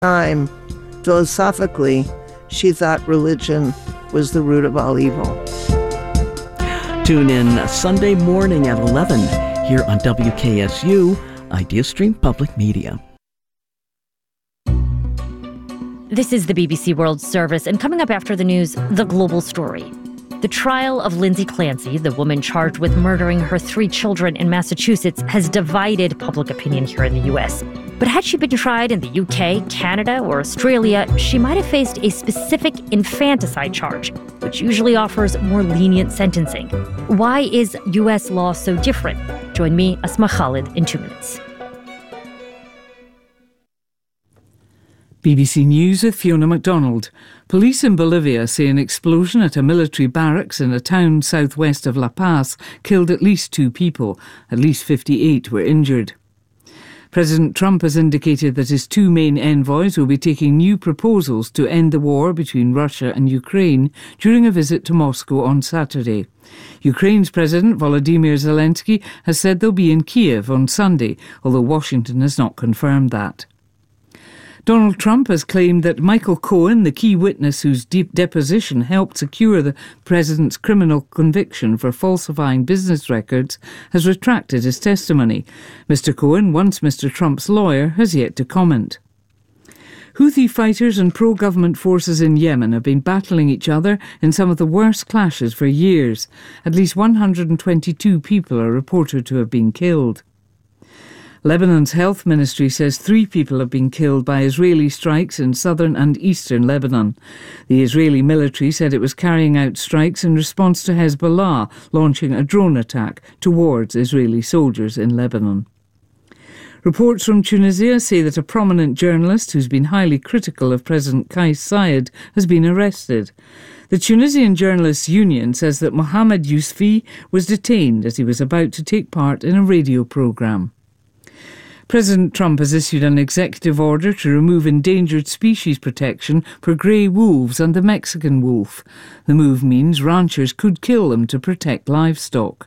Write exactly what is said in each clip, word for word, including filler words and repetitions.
time, philosophically, she thought religion was the root of all evil. Tune in Sunday morning at eleven here on W K S U, IdeaStream Public Media. This is the B B C World Service, and coming up after the news, the global story. The trial of Lindsay Clancy, the woman charged with murdering her three children in Massachusetts, has divided public opinion here in the U S. But had she been tried in the U K, Canada, or Australia, she might have faced a specific infanticide charge, which usually offers more lenient sentencing. Why is U S law so different? Join me, Asma Khalid, in two minutes. B B C News with Fiona MacDonald. Police in Bolivia say an explosion at a military barracks in a town southwest of La Paz killed at least two people. At least fifty-eight were injured. President Trump has indicated that his two main envoys will be taking new proposals to end the war between Russia and Ukraine during a visit to Moscow on Saturday. Ukraine's President Volodymyr Zelensky has said they'll be in Kiev on Sunday, although Washington has not confirmed that. Donald Trump has claimed that Michael Cohen, the key witness whose deep deposition helped secure the president's criminal conviction for falsifying business records, has retracted his testimony. Mister Cohen, once Mister Trump's lawyer, has yet to comment. Houthi fighters and pro-government forces in Yemen have been battling each other in some of the worst clashes for years. At least one hundred twenty-two people are reported to have been killed. Lebanon's health ministry says three people have been killed by Israeli strikes in southern and eastern Lebanon. The Israeli military said it was carrying out strikes in response to Hezbollah launching a drone attack towards Israeli soldiers in Lebanon. Reports from Tunisia say that a prominent journalist who's been highly critical of President Kais Saied has been arrested. The Tunisian Journalists' Union says that Mohamed Yousfi was detained as he was about to take part in a radio programme. President Trump has issued an executive order to remove endangered species protection for grey wolves and the Mexican wolf. The move means ranchers could kill them to protect livestock.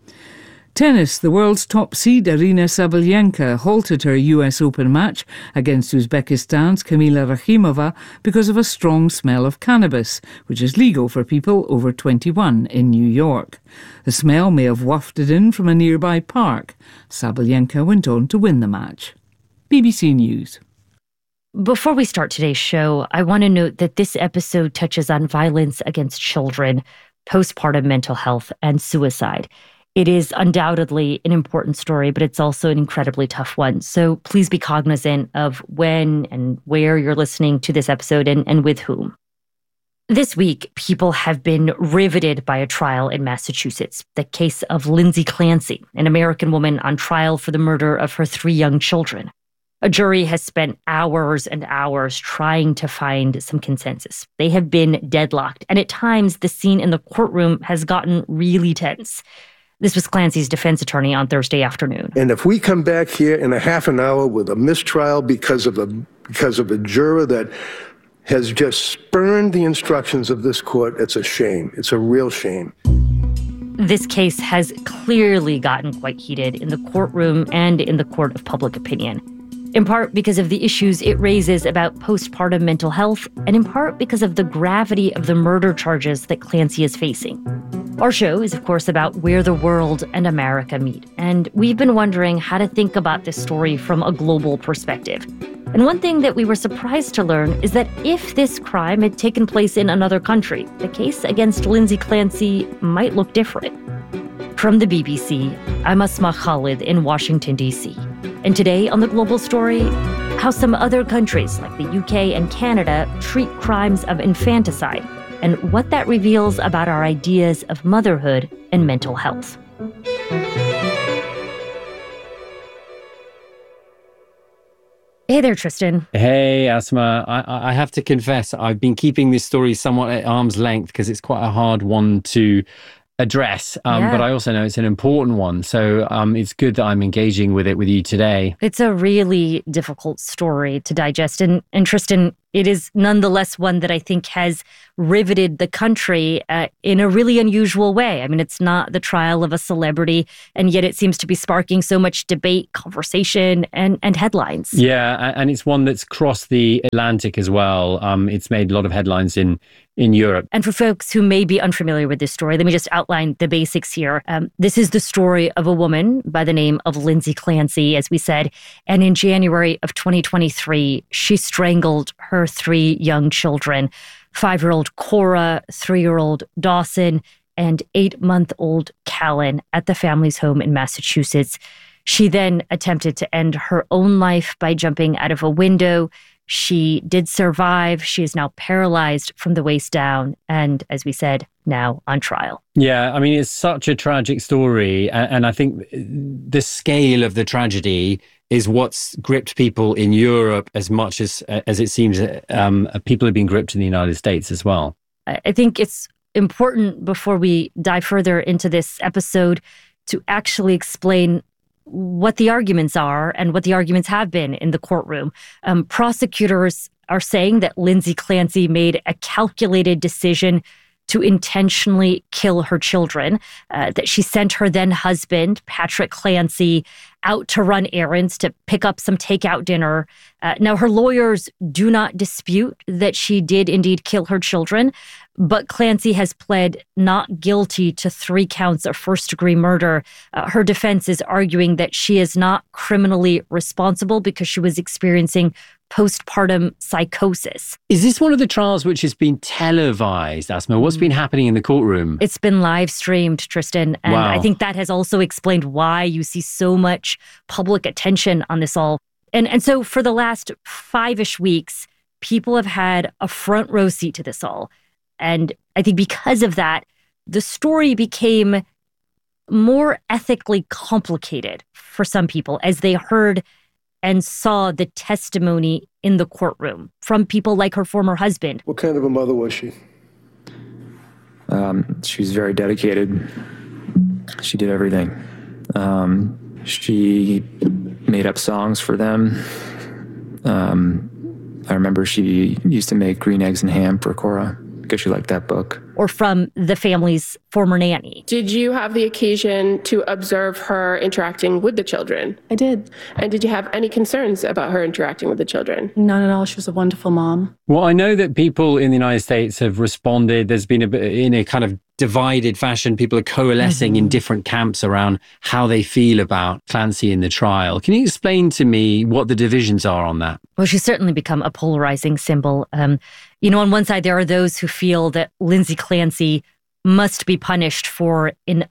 Tennis. The world's top seed Aryna Sabalenka halted her U S Open match against Uzbekistan's Kamila Rakhimova because of a strong smell of cannabis, which is legal for people over twenty-one in New York. The smell may have wafted in from a nearby park. Sabalenka went on to win the match. B B C News. Before we start today's show, I want to note that this episode touches on violence against children, postpartum mental health, and suicide. It is undoubtedly an important story, but it's also an incredibly tough one. So please be cognizant of when and where you're listening to this episode and, and with whom. This week, people have been riveted by a trial in Massachusetts, the case of Lindsay Clancy, an American woman on trial for the murder of her three young children. A jury has spent hours and hours trying to find some consensus. They have been deadlocked, and at times the scene in the courtroom has gotten really tense. This was Clancy's defense attorney on Thursday afternoon. And if we come back here in a half an hour with a mistrial because of a because of a juror that has just spurned the instructions of this court, it's a shame. It's a real shame. This case has clearly gotten quite heated in the courtroom and in the court of public opinion, in part because of the issues it raises about postpartum mental health, and in part because of the gravity of the murder charges that Clancy is facing. Our show is, of course, about where the world and America meet, and we've been wondering how to think about this story from a global perspective. And one thing that we were surprised to learn is that if this crime had taken place in another country, the case against Lindsay Clancy might look different. From the B B C, I'm Asma Khalid in Washington, D C. And today on The Global Story, how some other countries like the U K and Canada treat crimes of infanticide, and what that reveals about our ideas of motherhood and mental health. Hey there, Tristan. Hey, Asma. I, I have to confess, I've been keeping this story somewhat at arm's length because it's quite a hard one to address, um, yeah. but I also know it's an important one. So um, it's good that I'm engaging with it with you today. It's a really difficult story to digest. And, and Tristan, it is nonetheless one that I think has riveted the country uh, in a really unusual way. I mean, it's not the trial of a celebrity, and yet it seems to be sparking so much debate, conversation, and, and headlines. Yeah, and it's one that's crossed the Atlantic as well. Um, it's made a lot of headlines in in Europe. And for folks who may be unfamiliar with this story, let me just outline the basics here. Um, this is the story of a woman by the name of Lindsay Clancy, as we said. And in January of twenty twenty-three, she strangled her three young children, five-year-old Cora, three-year-old Dawson, and eight-month-old Callan at the family's home in Massachusetts. She then attempted to end her own life by jumping out of a window. She did survive. She is now paralyzed from the waist down and, as we said, now on trial. Yeah, I mean, it's such a tragic story. And, and I think the scale of the tragedy is what's gripped people in Europe as much as, as it seems um, people have been gripped in the United States as well. I think it's important, before we dive further into this episode, to actually explain what the arguments are and what the arguments have been in the courtroom. Um, prosecutors are saying that Lindsay Clancy made a calculated decision to intentionally kill her children, uh, that she sent her then husband, Patrick Clancy, out to run errands to pick up some takeout dinner. Uh, now, her lawyers do not dispute that she did indeed kill her children, but Clancy has pled not guilty to three counts of first-degree murder. Uh, her defense is arguing that she is not criminally responsible because she was experiencing postpartum psychosis. Is this one of the trials which has been televised, Asma? What's been happening in the courtroom? It's been live streamed, Tristan. And wow. I think that has also explained why you see so much public attention on this all. And, and so for the last five-ish weeks, people have had a front row seat to this all. And I think because of that, the story became more ethically complicated for some people as they heard and saw the testimony in the courtroom from people like her former husband. What kind of a mother was she? Um, she was very dedicated. She did everything. Um, she made up songs for them. Um, I remember she used to make green eggs and ham for Cora because she liked that book. Or from the family's former nanny. Did you have the occasion to observe her interacting with the children? I did. And did you have any concerns about her interacting with the children? None at all. She was a wonderful mom. Well, I know that people in the United States have responded. There's been a bit in a kind of divided fashion. People are coalescing mm-hmm. in different camps around how they feel about Clancy in the trial. Can you explain to me what the divisions are on that? Well, she's certainly become a polarizing symbol. Um, you know, on one side, there are those who feel that Lindsay Clancy must be punished for an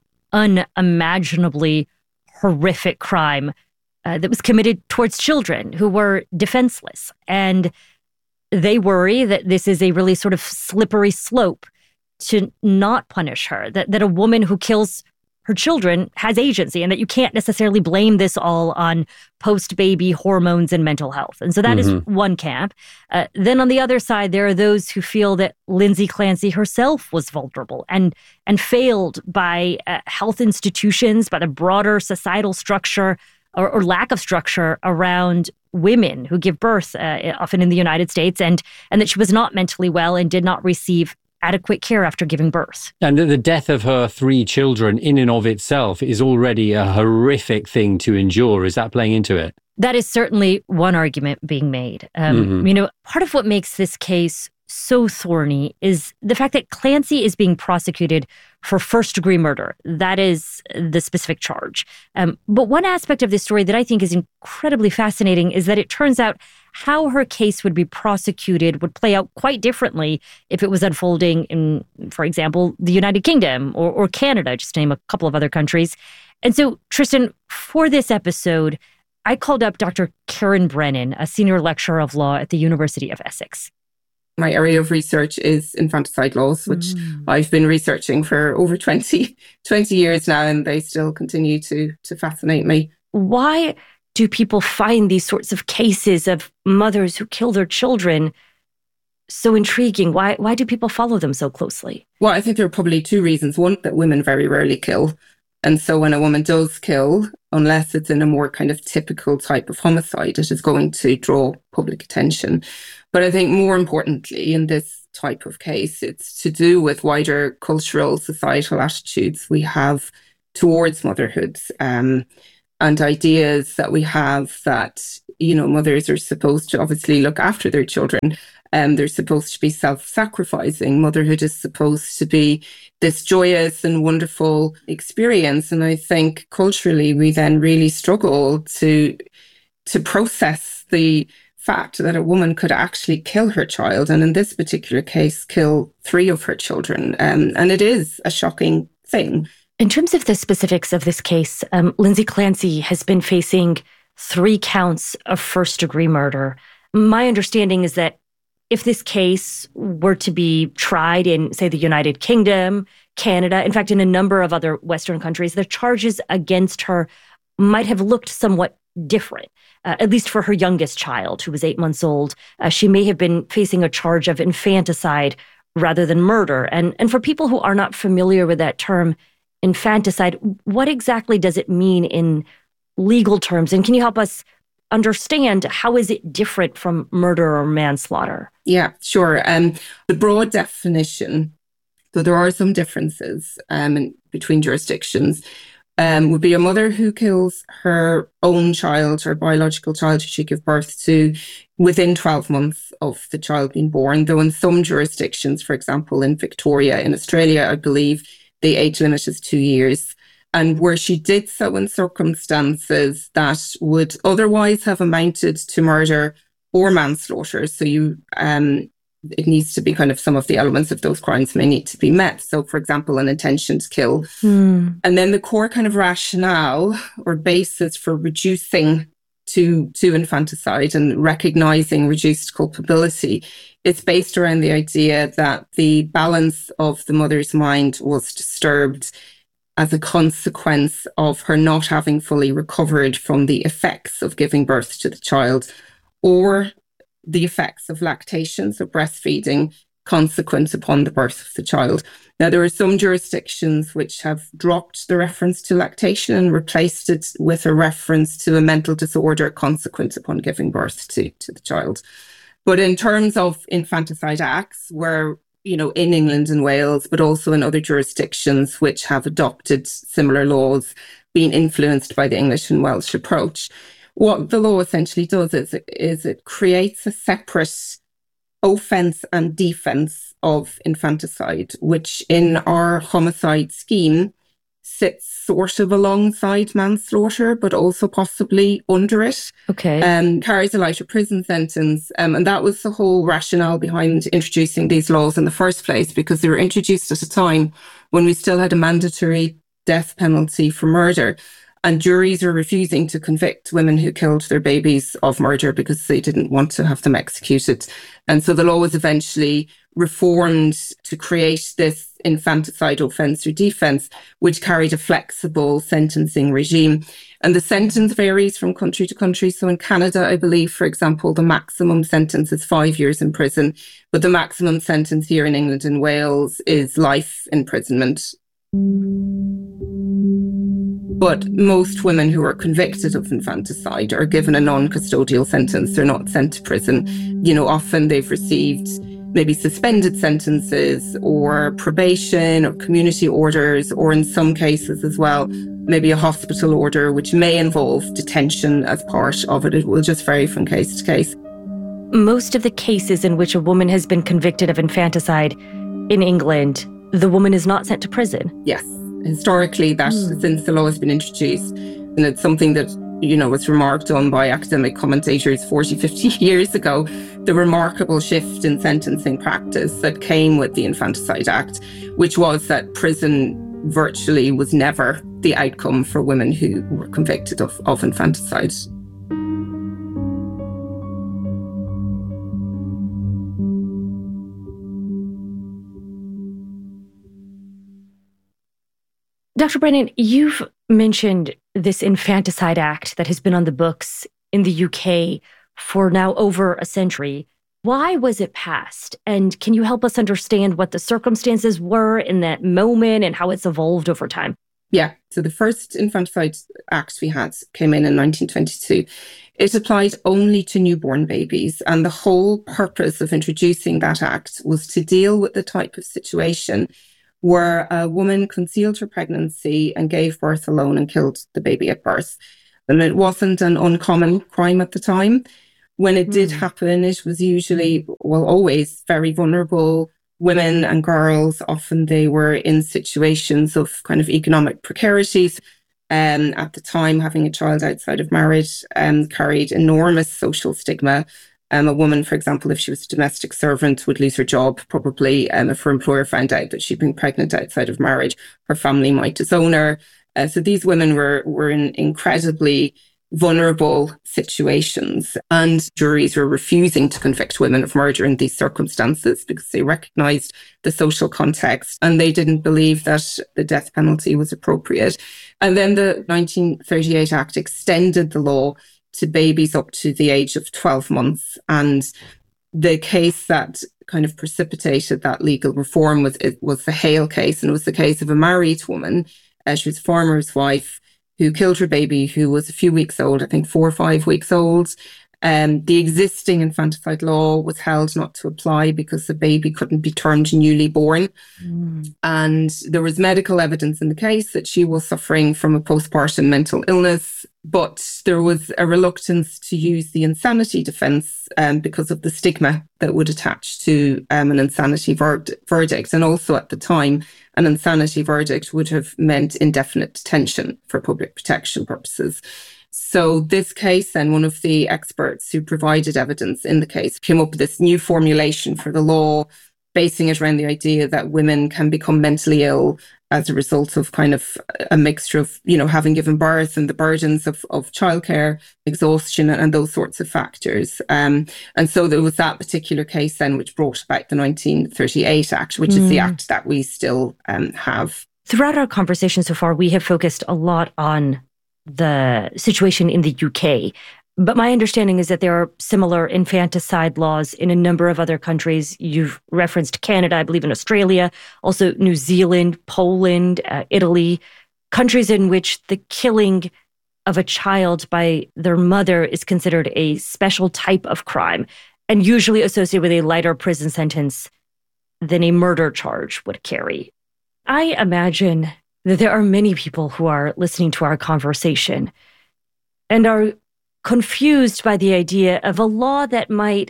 unimaginably horrific crime uh, that was committed towards children who were defenseless. And they worry that this is a really sort of slippery slope to not punish her, that, that a woman who kills her children has agency and that you can't necessarily blame this all on post-baby hormones and mental health. And so that mm-hmm. is one camp. Uh, then on the other side, there are those who feel that Lindsay Clancy herself was vulnerable and, and failed by uh, health institutions, by the broader societal structure or, or lack of structure around women who give birth, uh, often in the United States, and, and that she was not mentally well and did not receive adequate care after giving birth. And the death of her three children in and of itself is already a horrific thing to endure. Is that playing into it? That is certainly one argument being made. Um, mm-hmm. You know, part of what makes this case so thorny is the fact that Clancy is being prosecuted for first-degree murder. That is the specific charge. Um, but one aspect of this story that I think is incredibly fascinating is that it turns out how her case would be prosecuted would play out quite differently if it was unfolding in, for example, the United Kingdom or, or Canada, just to name a couple of other countries. And so, Tristan, for this episode, I called up Doctor Karen Brennan, a senior lecturer of law at the University of Essex. My area of research is infanticide laws, which mm. I've been researching for over twenty, twenty years now, and they still continue to, to fascinate me. Why do people find these sorts of cases of mothers who kill their children so intriguing? Why, why do people follow them so closely? Well, I think there are probably two reasons. One, that women very rarely kill. And so when a woman does kill, unless it's in a more kind of typical type of homicide, it is going to draw public attention. But I think more importantly, in this type of case, it's to do with wider cultural, societal attitudes we have towards motherhood, um, and ideas that we have that, you know, mothers are supposed to obviously look after their children. Um, they're supposed to be self-sacrificing. Motherhood is supposed to be this joyous and wonderful experience. And I think culturally, we then really struggle to to process the fact that a woman could actually kill her child, and in this particular case, kill three of her children. Um, and it is a shocking thing. In terms of the specifics of this case, um, Lindsay Clancy has been facing three counts of first-degree murder. My understanding is that if this case were to be tried in, say, the United Kingdom, Canada, in fact, in a number of other Western countries, the charges against her might have looked somewhat different, uh, at least for her youngest child, who was eight months old. Uh, she may have been facing a charge of infanticide rather than murder. And, and for people who are not familiar with that term, infanticide, what exactly does it mean in legal terms? And can you help us understand how is it different from murder or manslaughter? Yeah, sure. Um, the broad definition, though there are some differences um, in, between jurisdictions, um, would be a mother who kills her own child, her biological child who she gave birth to, within twelve months of the child being born. Though in some jurisdictions, for example, in Victoria, in Australia, I believe the age limit is two years. And where she did so in circumstances that would otherwise have amounted to murder or manslaughter. So you, um, it needs to be kind of some of the elements of those crimes may need to be met. So, for example, an intention to kill. Mm. And then the core kind of rationale or basis for reducing to, to infanticide and recognizing reduced culpability, it's based around the idea that the balance of the mother's mind was disturbed as a consequence of her not having fully recovered from the effects of giving birth to the child, or the effects of lactation, so breastfeeding, consequent upon the birth of the child. Now, there are some jurisdictions which have dropped the reference to lactation and replaced it with a reference to a mental disorder consequent upon giving birth to, to the child. But in terms of infanticide acts, where, you know, in England and Wales, but also in other jurisdictions which have adopted similar laws, being influenced by the English and Welsh approach, what the law essentially does is it, is it creates a separate offence and defence of infanticide, which in our homicide scheme sits sort of alongside manslaughter, but also possibly under it. Okay. Um, carries a lighter prison sentence. Um, and that was the whole rationale behind introducing these laws in the first place, because they were introduced at a time when we still had a mandatory death penalty for murder. And juries are refusing to convict women who killed their babies of murder because they didn't want to have them executed. And so the law was eventually reformed to create this infanticide offence or defence, which carried a flexible sentencing regime. And the sentence varies from country to country. So in Canada, I believe, for example, the maximum sentence is five years in prison, but the maximum sentence here in England and Wales is life imprisonment. But most women who are convicted of infanticide are given a non-custodial sentence. They're not sent to prison. You know, often they've received maybe suspended sentences or probation or community orders, or in some cases as well, maybe a hospital order, which may involve detention as part of it. It will just vary from case to case. Most of the cases in which a woman has been convicted of infanticide in England, the woman is not sent to prison. Yes. Historically, that mm. since the law has been introduced, and it's something that, you know, was remarked on by academic commentators forty, fifty years ago, the remarkable shift in sentencing practice that came with the Infanticide Act, which was that prison virtually was never the outcome for women who were convicted of, of infanticide. Doctor Brennan, you've mentioned this Infanticide Act that has been on the books in the U K for now over a century. Why was it passed? And can you help us understand what the circumstances were in that moment and how it's evolved over time? Yeah. So the first Infanticide Act we had came in in nineteen twenty-two. It applied only to newborn babies. And the whole purpose of introducing that act was to deal with the type of situation where a woman concealed her pregnancy and gave birth alone and killed the baby at birth. And it wasn't an uncommon crime at the time. When it did happen, it was usually, well, always very vulnerable women and girls. Often they were in situations of kind of economic precarity. Um, at the time, having a child outside of marriage um, carried enormous social stigma. Um, a woman, for example, if she was a domestic servant, would lose her job probably. Um, if her employer found out that she'd been pregnant outside of marriage, her family might disown her. Uh, so these women were, were in incredibly vulnerable situations, and juries were refusing to convict women of murder in these circumstances because they recognised the social context and they didn't believe that the death penalty was appropriate. And then the nineteen thirty-eight Act extended the law to babies up to the age of twelve months. And the case that kind of precipitated that legal reform was, it was the Hale case, and it was the case of a married woman. Uh, she was a farmer's wife who killed her baby, who was a few weeks old, I think four or five weeks old. Um, the existing infanticide law was held not to apply because the baby couldn't be termed newly born. Mm. And there was medical evidence in the case that she was suffering from a postpartum mental illness, but there was a reluctance to use the insanity defence um, because of the stigma that would attach to um, an insanity ver- verdict. And also at the time, an insanity verdict would have meant indefinite detention for public protection purposes. So this case, and one of the experts who provided evidence in the case came up with this new formulation for the law, basing it around the idea that women can become mentally ill as a result of kind of a mixture of, you know, having given birth and the burdens of, of childcare, exhaustion, and those sorts of factors. Um, and so there was that particular case then which brought about the nineteen thirty-eight Act, which mm. is the act that we still um, have. Throughout our conversation so far, we have focused a lot on the situation in the U K. But my understanding is that there are similar infanticide laws in a number of other countries. You've referenced Canada, I believe in Australia, also New Zealand, Poland, uh, Italy, countries in which the killing of a child by their mother is considered a special type of crime and usually associated with a lighter prison sentence than a murder charge would carry. I imagine that there are many people who are listening to our conversation and are confused by the idea of a law that might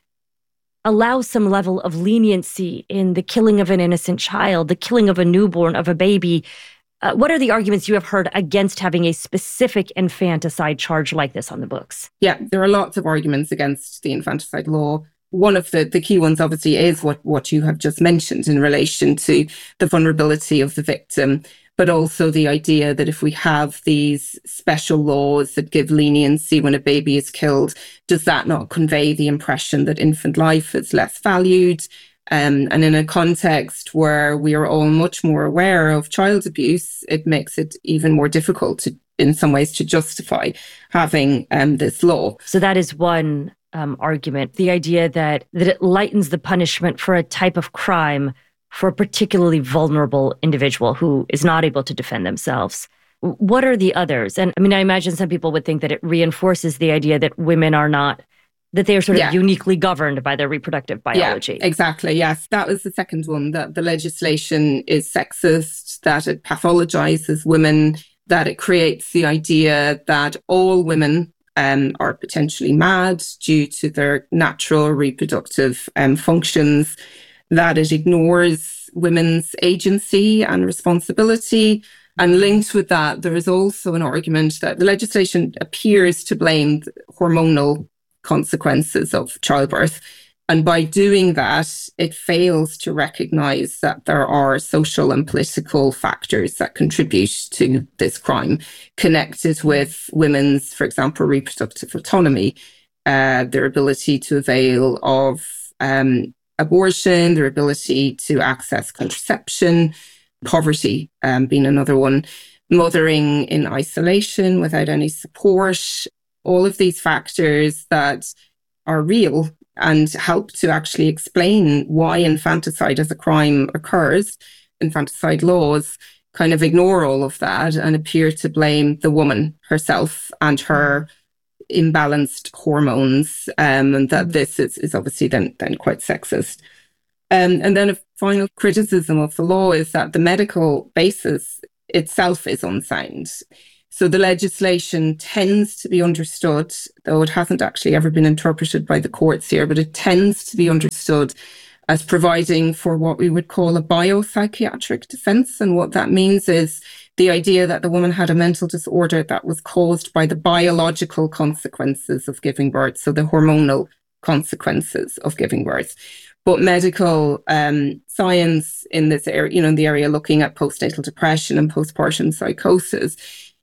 allow some level of leniency in the killing of an innocent child, the killing of a newborn, of a baby. Uh, what are the arguments you have heard against having a specific infanticide charge like this on the books? Yeah, there are lots of arguments against the infanticide law. One of the, the key ones, obviously, is what, what you have just mentioned in relation to the vulnerability of the victim, but also the idea that if we have these special laws that give leniency when a baby is killed, does that not convey the impression that infant life is less valued? Um, and in a context where we are all much more aware of child abuse, it makes it even more difficult to, in some ways, to justify having um, this law. So that is one um, argument, the idea that, that it lightens the punishment for a type of crime for a particularly vulnerable individual who is not able to defend themselves. What are the others? And I mean, I imagine some people would think that it reinforces the idea that women are not, that they are sort of yeah. uniquely governed by their reproductive biology. Yeah, exactly. Yes, that was the second one, that the legislation is sexist, that it pathologizes women, that it creates the idea that all women um, are potentially mad due to their natural reproductive um, functions, that it ignores women's agency and responsibility. And linked with that, there is also an argument that the legislation appears to blame hormonal consequences of childbirth. And by doing that, it fails to recognise that there are social and political factors that contribute to this crime, connected with women's, for example, reproductive autonomy, uh, their ability to avail of um, abortion, their ability to access contraception, poverty um, being another one, mothering in isolation without any support, all of these factors that are real and help to actually explain why infanticide as a crime occurs. Infanticide laws kind of ignore all of that and appear to blame the woman herself and her imbalanced hormones, um, and that this is, is obviously then, then quite sexist. Um, and then a final criticism of the law is that the medical basis itself is unsound. So the legislation tends to be understood, though it hasn't actually ever been interpreted by the courts here, but it tends to be understood as providing for what we would call a biopsychiatric defense. And what that means is the idea that the woman had a mental disorder that was caused by the biological consequences of giving birth, so the hormonal consequences of giving birth. But medical um, science in this area, you know, in the area looking at postnatal depression and postpartum psychosis,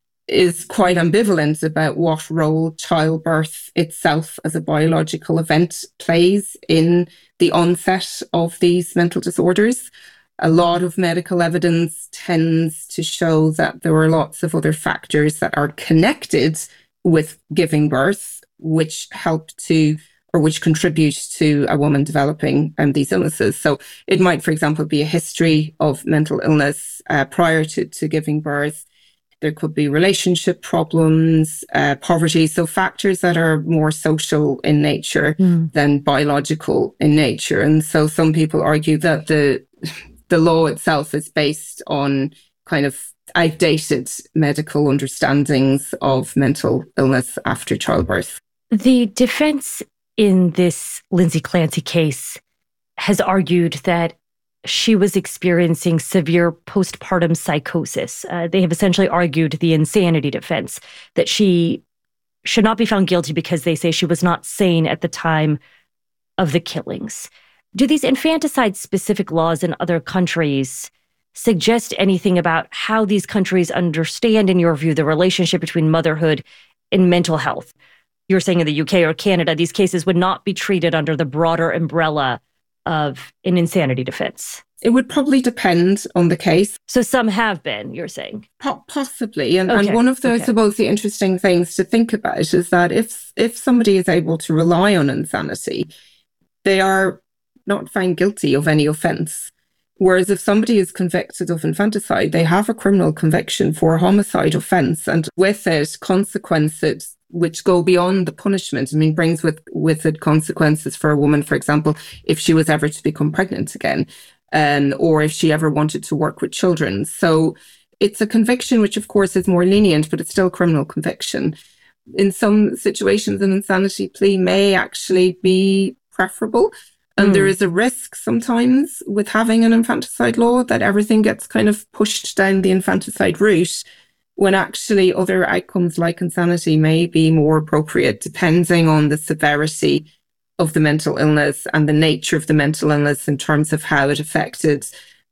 is quite ambivalent about what role childbirth itself as a biological event plays in the onset of these mental disorders. A lot of medical evidence tends to show that there are lots of other factors that are connected with giving birth, which help to, or which contribute to a woman developing um, these illnesses. So it might, for example, be a history of mental illness uh, prior to, to giving birth. There could be relationship problems, uh, poverty, so factors that are more social in nature mm. than biological in nature. And so some people argue that the the law itself is based on kind of outdated medical understandings of mental illness after childbirth. The defense in this Lindsay Clancy case has argued that she was experiencing severe postpartum psychosis. Uh, they have essentially argued the insanity defense, that she should not be found guilty because they say she was not sane at the time of the killings. Do these infanticide-specific laws in other countries suggest anything about how these countries understand, in your view, the relationship between motherhood and mental health? You're saying in the U K or Canada, these cases would not be treated under the broader umbrella of an insanity defense. It would probably depend on the case. So some have been, you're saying? Po- possibly. And, okay. and one of the, okay. I suppose, the interesting things to think about is that if if somebody is able to rely on insanity, they are not found guilty of any offence. Whereas if somebody is convicted of infanticide, they have a criminal conviction for a homicide offence, and with it, consequences which go beyond the punishment. I mean, brings with, with it consequences for a woman, for example, if she was ever to become pregnant again, um, or if she ever wanted to work with children. So it's a conviction which, of course, is more lenient, but it's still a criminal conviction. In some situations, an insanity plea may actually be preferable. And mm. there is a risk sometimes with having an infanticide law that everything gets kind of pushed down the infanticide route, when actually other outcomes like insanity may be more appropriate, depending on the severity of the mental illness and the nature of the mental illness in terms of how it affected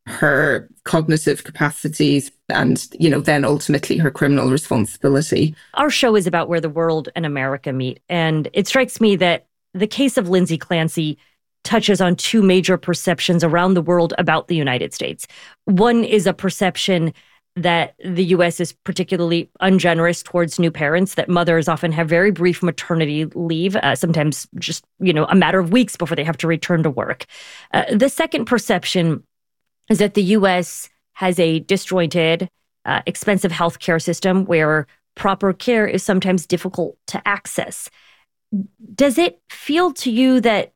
her cognitive capacities and, you know, then ultimately her criminal responsibility. Our show is about where the world and America meet. And it strikes me that the case of Lindsay Clancy touches on two major perceptions around the world about the United States. One is a perception that the U S is particularly ungenerous towards new parents, that mothers often have very brief maternity leave, uh, sometimes just, you know, a matter of weeks before they have to return to work. Uh, the second perception is that the U S has a disjointed, uh, expensive healthcare system where proper care is sometimes difficult to access. Does it feel to you that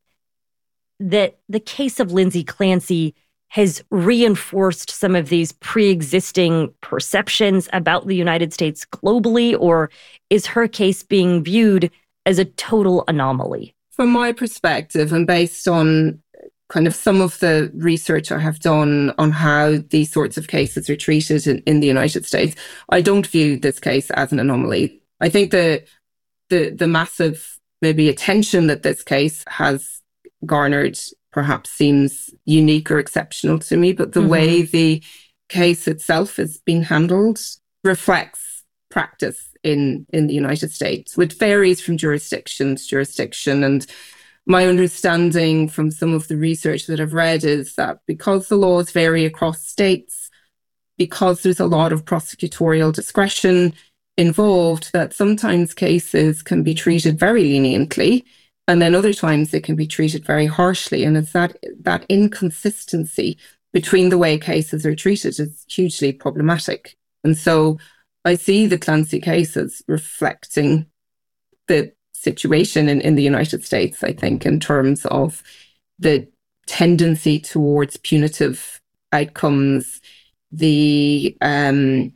that the case of Lindsay Clancy has reinforced some of these pre-existing perceptions about the United States globally, or is her case being viewed as a total anomaly? From my perspective, and based on kind of some of the research I have done on how these sorts of cases are treated in, in the United States, I don't view this case as an anomaly. I think the the the massive maybe attention that this case has garnered perhaps seems unique or exceptional to me, but the mm-hmm. way the case itself has been handled reflects practice in, in the United States, which varies from jurisdiction to jurisdiction. And my understanding from some of the research that I've read is that because the laws vary across states, because there's a lot of prosecutorial discretion involved, that sometimes cases can be treated very leniently, and then other times they can be treated very harshly. And it's that that inconsistency between the way cases are treated is hugely problematic. And so I see the Clancy cases reflecting the situation in, in the United States, I think, in terms of the tendency towards punitive outcomes, the, um,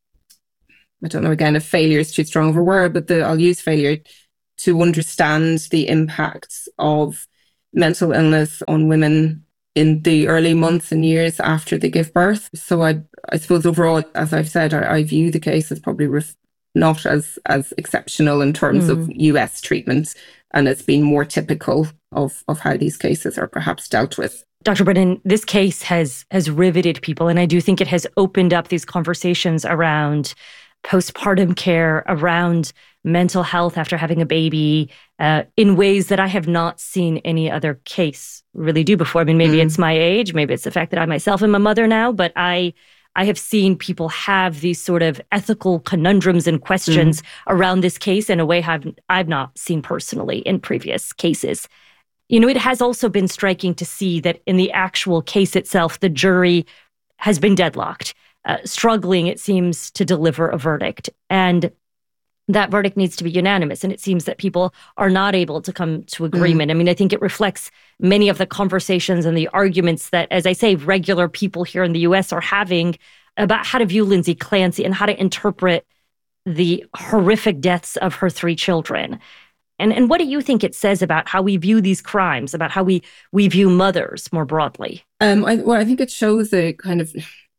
I don't know, again, if failure is too strong of a word, but the, I'll use failure to understand the impacts of mental illness on women in the early months and years after they give birth. So I I suppose overall, as I've said, I, I view the case as probably ref- not as, as exceptional in terms mm. of U S treatment, and it's been more typical of, of how these cases are perhaps dealt with. Doctor Brennan, this case has has riveted people, and I do think it has opened up these conversations around postpartum care, around mental health after having a baby, uh, in ways that I have not seen any other case really do before. I mean, maybe mm. it's my age, maybe it's the fact that I myself am a mother now, but I I have seen people have these sort of ethical conundrums and questions mm. around this case in a way I've, I've not seen personally in previous cases. You know, it has also been striking to see that in the actual case itself, the jury has been deadlocked, uh, struggling, it seems, to deliver a verdict. And that verdict needs to be unanimous. And it seems that people are not able to come to agreement. Mm. I mean, I think it reflects many of the conversations and the arguments that, as I say, regular people here in the U S are having about how to view Lindsay Clancy and how to interpret the horrific deaths of her three children. And and what do you think it says about how we view these crimes, about how we, we view mothers more broadly? Um, I, well, I think it shows a kind of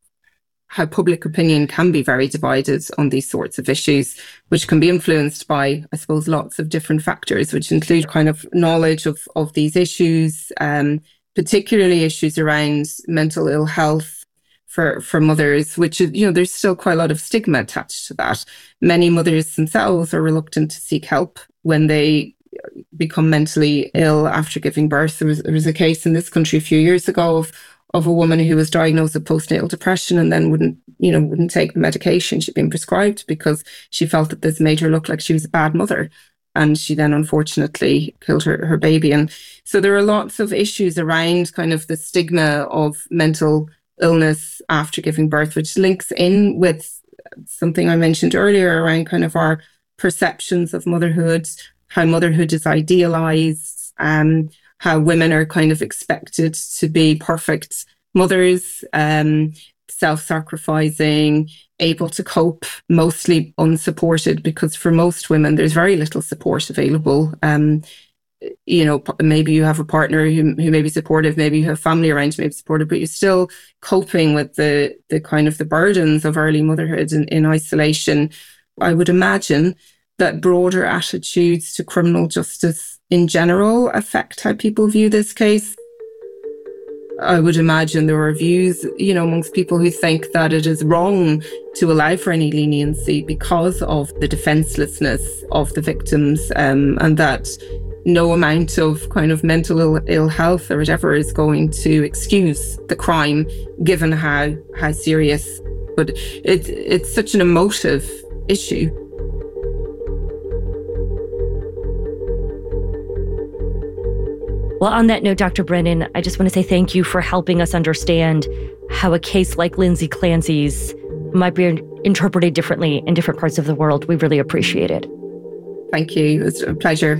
how public opinion can be very divided on these sorts of issues, which can be influenced by, I suppose, lots of different factors, which include kind of knowledge of, of these issues, um, particularly issues around mental ill health for, for mothers, which, you know, there's still quite a lot of stigma attached to that. Many mothers themselves are reluctant to seek help when they become mentally ill after giving birth. There was, there was a case in this country a few years ago of of a woman who was diagnosed with postnatal depression and then wouldn't, you know, wouldn't take the medication she'd been prescribed because she felt that this made her look like she was a bad mother. And she then unfortunately killed her, her baby. And so there are lots of issues around kind of the stigma of mental illness after giving birth, which links in with something I mentioned earlier around kind of our perceptions of motherhood, how motherhood is idealized, um, how women are kind of expected to be perfect mothers, um, self-sacrificing, able to cope, mostly unsupported, because for most women, there's very little support available. Um, you know, maybe you have a partner who, who may be supportive, maybe you have family around you may be supportive, but you're still coping with the the kind of the burdens of early motherhood in, in isolation. I would imagine that broader attitudes to criminal justice in general affect how people view this case. I would imagine there are views, you know, amongst people who think that it is wrong to allow for any leniency because of the defenselessness of the victims, um, and that no amount of kind of mental Ill, Ill health or whatever is going to excuse the crime, given how how serious. But it, it's such an emotive issue. Well, on that note, Doctor Brennan, I just want to say thank you for helping us understand how a case like Lindsay Clancy's might be interpreted differently in different parts of the world. We really appreciate it. Thank you. It was a pleasure.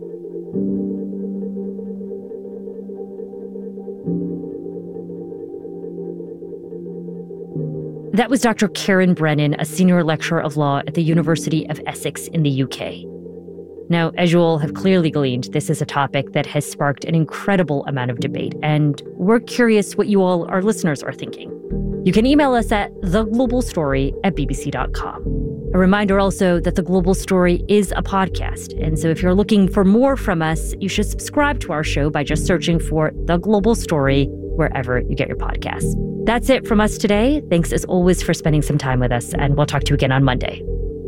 That was Doctor Karen Brennan, a senior lecturer of law at the University of Essex in the U K. Now, as you all have clearly gleaned, this is a topic that has sparked an incredible amount of debate, and we're curious what you all, our listeners, are thinking. You can email us at the global story at b b c dot com. A reminder also that The Global Story is a podcast, and so if you're looking for more from us, you should subscribe to our show by just searching for The Global Story wherever you get your podcasts. That's it from us today. Thanks as always for spending some time with us, and we'll talk to you again on Monday.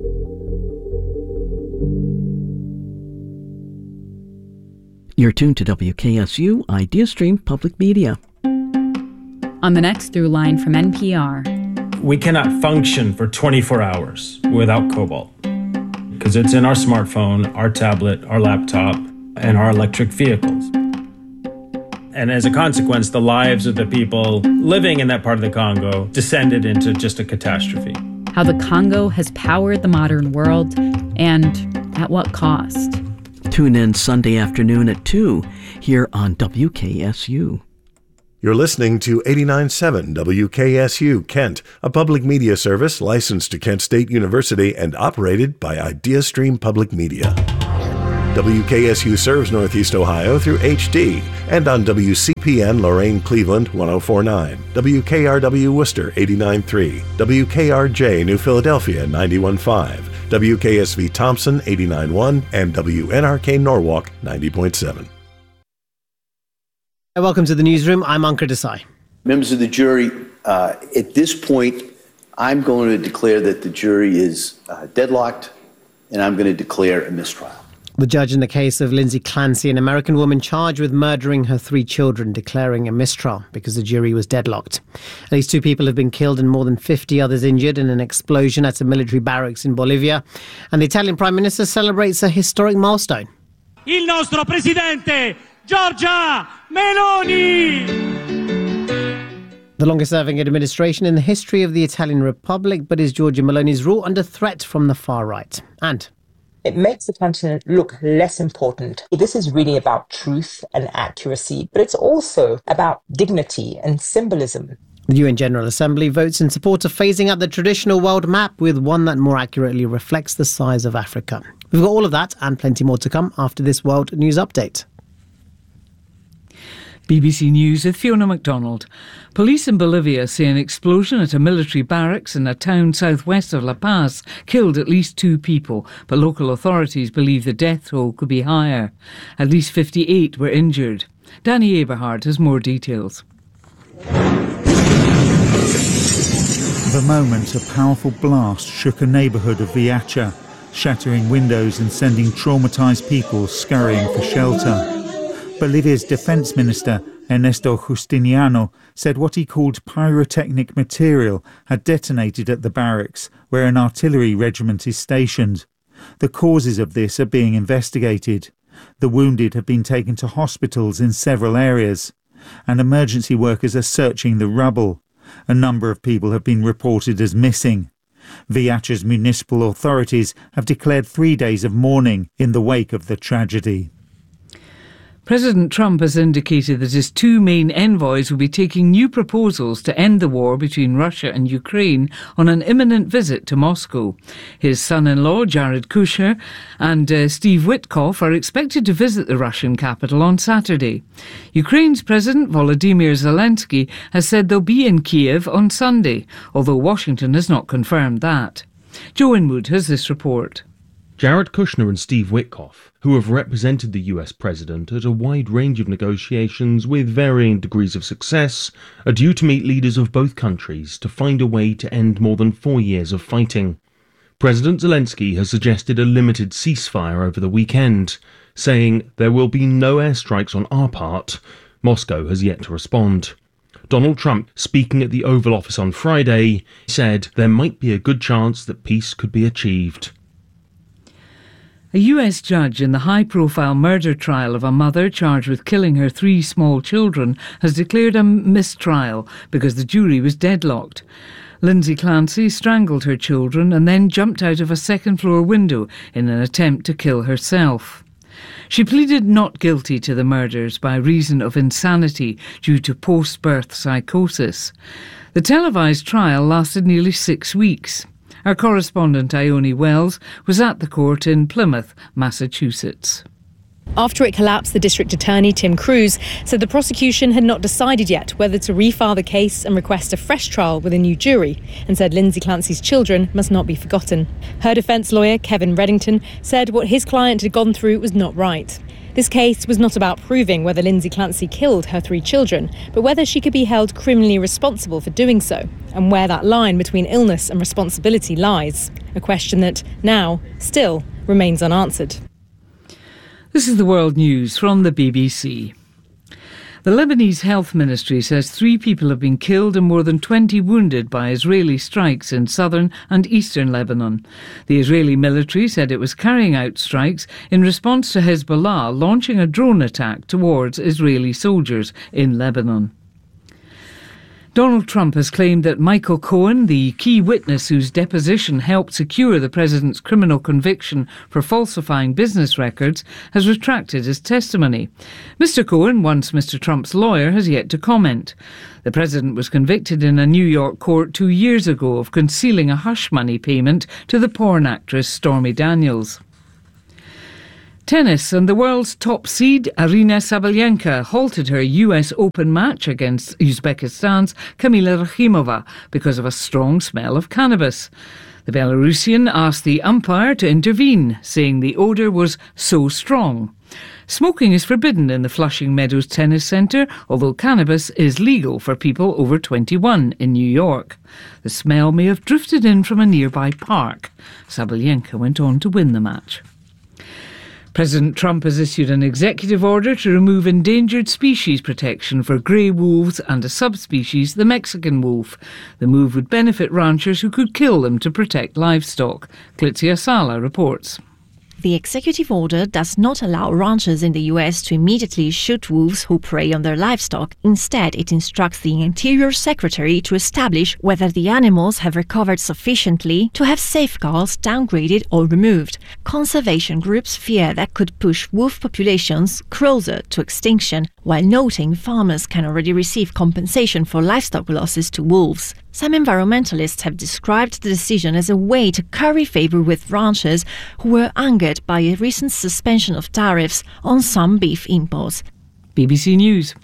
You're tuned to W K S U IdeaStream Public Media. On the next Through Line from N P R. We cannot function for twenty-four hours without cobalt because it's in our smartphone, our tablet, our laptop, and our electric vehicles. And as a consequence, the lives of the people living in that part of the Congo descended into just a catastrophe. How the Congo has powered the modern world, and at what cost. Tune in Sunday afternoon at two here on W K S U. You're listening to eighty-nine point seven W K S U Kent, a public media service licensed to Kent State University and operated by IdeaStream Public Media. W K S U serves Northeast Ohio through H D and on W C P N Lorain Cleveland one oh four point nine, W K R W Worcester eighty-nine point three, W K R J New Philadelphia ninety-one point five, W K S V Thompson eighty-nine point one, and W N R K Norwalk ninety point seven. Welcome to the newsroom. I'm Ankur Desai. Members of the jury, uh, at this point, I'm going to declare that the jury is uh, deadlocked, and I'm going to declare a mistrial. The judge in the case of Lindsay Clancy, an American woman charged with murdering her three children, declaring a mistrial because the jury was deadlocked. At least two people have been killed and more than fifty others injured in an explosion at a military barracks in Bolivia. And the Italian Prime Minister celebrates a historic milestone. Il nostro presidente, Giorgia Meloni! The longest-serving administration in the history of the Italian Republic, but is Giorgia Meloni's rule under threat from the far right? And it makes the continent look less important. This is really about truth and accuracy, but it's also about dignity and symbolism. The U N General Assembly votes in support of phasing out the traditional world map with one that more accurately reflects the size of Africa. We've got all of that and plenty more to come after this World News Update. B B C News with Fiona MacDonald. Police in Bolivia say an explosion at a military barracks in a town southwest of La Paz killed at least two people, but local authorities believe the death toll could be higher. At least fifty-eight were injured. Danny Eberhard has more details. The moment a powerful blast shook a neighbourhood of Viacha, shattering windows and sending traumatised people scurrying for shelter. Bolivia's defence minister, Ernesto Justiniano, said what he called pyrotechnic material had detonated at the barracks, where an artillery regiment is stationed. The causes of this are being investigated. The wounded have been taken to hospitals in several areas, and emergency workers are searching the rubble. A number of people have been reported as missing. Viacha's municipal authorities have declared three days of mourning in the wake of the tragedy. President Trump has indicated that his two main envoys will be taking new proposals to end the war between Russia and Ukraine on an imminent visit to Moscow. His son-in-law, Jared Kushner, and uh, Steve Witkoff are expected to visit the Russian capital on Saturday. Ukraine's President Volodymyr Zelensky has said they'll be in Kiev on Sunday, although Washington has not confirmed that. Joe Inwood has this report. Jared Kushner and Steve Witkoff, who have represented the U S president at a wide range of negotiations with varying degrees of success, are due to meet leaders of both countries to find a way to end more than four years of fighting. President Zelensky has suggested a limited ceasefire over the weekend, saying there will be no airstrikes on our part. Moscow has yet to respond. Donald Trump, speaking at the Oval Office on Friday, said there might be a good chance that peace could be achieved. A U S judge in the high-profile murder trial of a mother charged with killing her three small children has declared a mistrial because the jury was deadlocked. Lindsay Clancy strangled her children and then jumped out of a second-floor window in an attempt to kill herself. She pleaded not guilty to the murders by reason of insanity due to post-birth psychosis. The televised trial lasted nearly six weeks. Our correspondent Ione Wells was at the court in Plymouth, Massachusetts. After it collapsed, the District Attorney, Tim Cruz, said the prosecution had not decided yet whether to refile the case and request a fresh trial with a new jury, and said Lindsay Clancy's children must not be forgotten. Her defence lawyer, Kevin Reddington, said what his client had gone through was not right. This case was not about proving whether Lindsay Clancy killed her three children, but whether she could be held criminally responsible for doing so, and where that line between illness and responsibility lies, a question that now still remains unanswered. This is the World News from the B B C. The Lebanese Health Ministry says three people have been killed and more than twenty wounded by Israeli strikes in southern and eastern Lebanon. The Israeli military said it was carrying out strikes in response to Hezbollah launching a drone attack towards Israeli soldiers in Lebanon. Donald Trump has claimed that Michael Cohen, the key witness whose deposition helped secure the president's criminal conviction for falsifying business records, has retracted his testimony. Mister Cohen, once Mister Trump's lawyer, has yet to comment. The president was convicted in a New York court two years ago of concealing a hush money payment to the porn actress Stormy Daniels. Tennis, and the world's top seed, Aryna Sabalenka, halted her U S Open match against Uzbekistan's Kamila Rakhimova because of a strong smell of cannabis. The Belarusian asked the umpire to intervene, saying the odour was so strong. Smoking is forbidden in the Flushing Meadows Tennis Centre, although cannabis is legal for people over twenty-one in New York. The smell may have drifted in from a nearby park. Sabalenka went on to win the match. President Trump has issued an executive order to remove endangered species protection for grey wolves and a subspecies, the Mexican wolf. The move would benefit ranchers who could kill them to protect livestock. Clitzia Sala reports. The executive order does not allow ranchers in the U S to immediately shoot wolves who prey on their livestock. Instead, it instructs the Interior Secretary to establish whether the animals have recovered sufficiently to have safeguards downgraded or removed. Conservation groups fear that could push wolf populations closer to extinction, while noting farmers can already receive compensation for livestock losses to wolves. Some environmentalists have described the decision as a way to curry favour with ranchers who were angered by a recent suspension of tariffs on some beef imports. B B C News.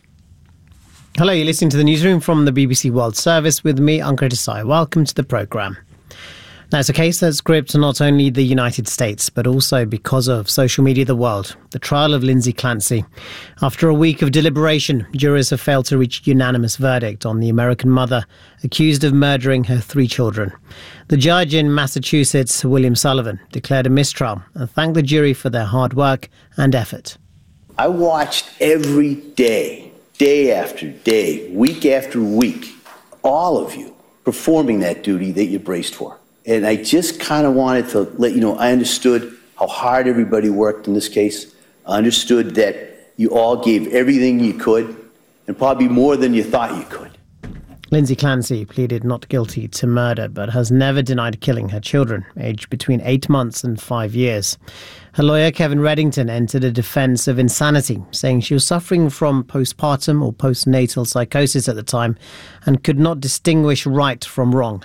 Hello, you're listening to the newsroom from the B B C World Service with me, Ankur Desai. Welcome to the programme. Now, it's a case that's gripped not only the United States, but also, because of social media, the world. The trial of Lindsay Clancy. After a week of deliberation, jurors have failed to reach a unanimous verdict on the American mother accused of murdering her three children. The judge in Massachusetts, William Sullivan, declared a mistrial and thanked the jury for their hard work and effort. I watched every day, day after day, week after week, all of you performing that duty that you braced for. And I just kind of wanted to let you know, I understood how hard everybody worked in this case. I understood that you all gave everything you could, and probably more than you thought you could. Lindsay Clancy pleaded not guilty to murder, but has never denied killing her children, aged between eight months and five years. Her lawyer, Kevin Reddington, entered a defence of insanity, saying she was suffering from postpartum or postnatal psychosis at the time and could not distinguish right from wrong.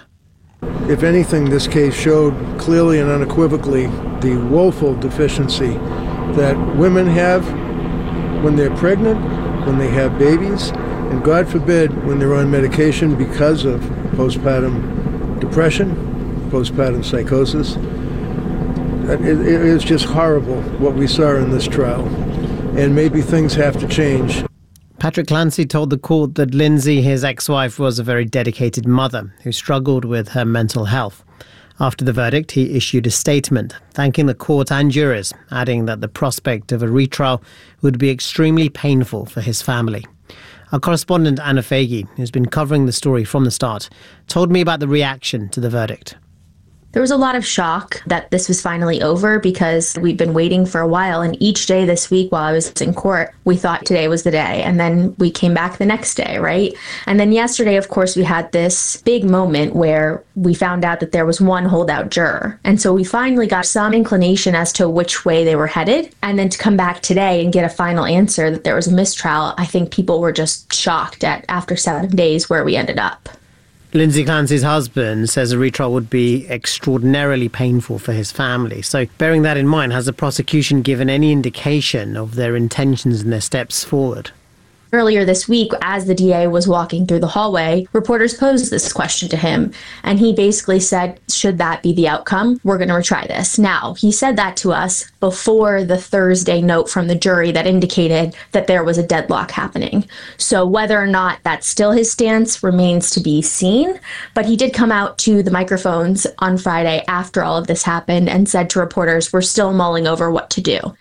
If anything, this case showed clearly and unequivocally the woeful deficiency that women have when they're pregnant, when they have babies, and God forbid when they're on medication because of postpartum depression, postpartum psychosis. It is just horrible what we saw in this trial, and maybe things have to change. Patrick Clancy told the court that Lindsay, his ex-wife, was a very dedicated mother who struggled with her mental health. After the verdict, he issued a statement thanking the court and jurors, adding that the prospect of a retrial would be extremely painful for his family. Our correspondent Anna Fagey, who's been covering the story from the start, told me about the reaction to the verdict. There was a lot of shock that this was finally over because we'd been waiting for a while, and each day this week while I was in court, we thought today was the day, and then we came back the next day, right? And then yesterday, of course, we had this big moment where we found out that there was one holdout juror. And so we finally got some inclination as to which way they were headed, and then to come back today and get a final answer that there was a mistrial, I think people were just shocked at after seven days where we ended up. Lindsay Clancy's husband says a retrial would be extraordinarily painful for his family. So, bearing that in mind, has the prosecution given any indication of their intentions and their steps forward? Earlier this week, as the D A was walking through the hallway, reporters posed this question to him, and he basically said, should that be the outcome, we're going to retry this. Now, he said that to us before the Thursday note from the jury that indicated that there was a deadlock happening. So whether or not that's still his stance remains to be seen, but he did come out to the microphones on Friday after all of this happened and said to reporters, we're still mulling over what to do.